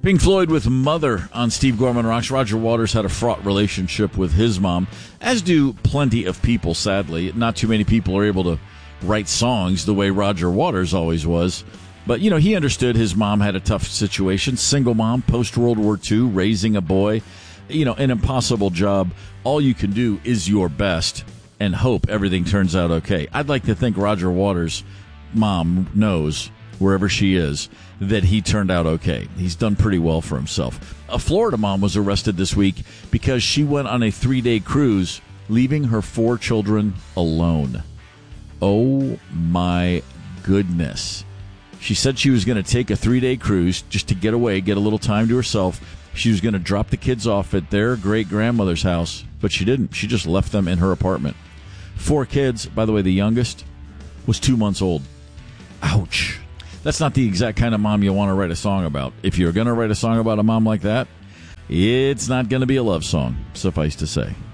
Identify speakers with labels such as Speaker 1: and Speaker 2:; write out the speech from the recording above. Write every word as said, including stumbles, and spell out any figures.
Speaker 1: Pink Floyd with Mother on Steve Gorman Rocks. Roger Waters had a fraught relationship with his mom, as do plenty of people, sadly. Not too many people are able to write songs the way Roger Waters always was. But, you know, he understood his mom had a tough situation. Single mom, post-World War Two, raising a boy. You know, an impossible job. All you can do is your best and hope everything turns out okay. I'd like to think Roger Waters' mom knows, wherever she is, that he turned out okay. He's done pretty well for himself. A Florida mom was arrested this week because she went on a three-day cruise, leaving her four children alone. Oh, my goodness. She said she was going to take a three-day cruise just to get away, get a little time to herself. She was going to drop the kids off at their great-grandmother's house, but she didn't. She just left them in her apartment. Four kids. By the way, the youngest was two months old. Ouch. That's not the exact kind of mom you want to write a song about. If you're going to write a song about a mom like that, it's not going to be a love song, suffice to say.